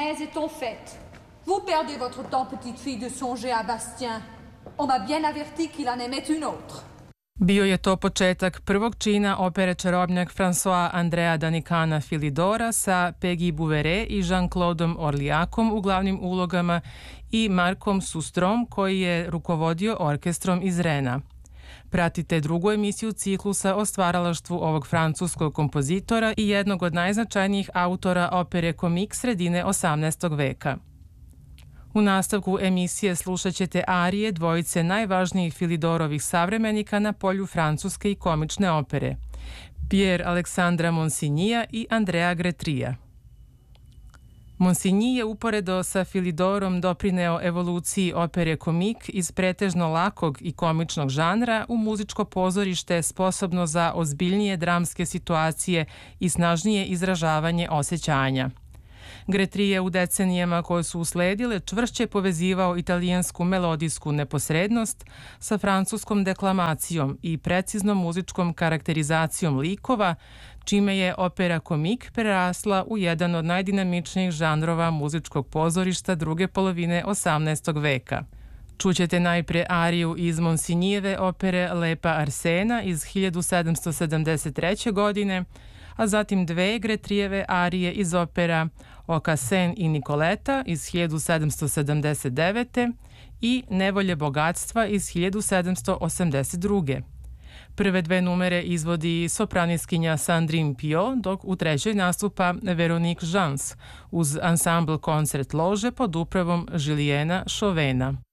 polonaise est en fête. Vous perdez votre temps, petite fille, de songer à Bastien. On m'a bien averti qu'il en aimait une autre. Bio je to početak prvog čina opere Čarobnjak François Andrea Danicana Philidora sa Peggy Bouveret i Jean-Claudeom Orliakom u glavnim ulogama i Markom Sustrom koji je rukovodio orkestrom iz Rena. Pratite drugu emisiju ciklusa o stvaralaštvu ovog francuskog kompozitora i jednog od najznačajnijih autora opere komik sredine 18. veka. U nastavku emisije slušat ćete arije dvojice najvažnijih Philidorovih savremenika na polju francuske i komične opere, Pierre Alexandra Monsignyja i Andrea Gretria. Monsigny je uporedo sa Philidorom doprineo evoluciji opere komik iz pretežno lakog i komičnog žanra u muzičko pozorište sposobno za ozbiljnije dramske situacije i snažnije izražavanje osjećanja. Gretri je u decenijama koje su usledile čvršće povezivao italijansku melodijsku neposrednost sa francuskom deklamacijom i preciznom muzičkom karakterizacijom likova, čime je opera komik prerasla u jedan od najdinamičnijih žanrova muzičkog pozorišta druge polovine 18. veka. Čućete najpre ariju iz Monsignyjeve opere Lepa Arsena iz 1773. godine, a zatim dve Gretrijeve arije iz opera Aucassin i Nicoletta iz 1779. i Nevolje bogatstva iz 1782. Prve dve numere izvodi sopraniskinja Sandrine Piot, dok u trećoj nastupa Veronique Jans uz ansambl koncert lože pod upravom Juliena Chauvena.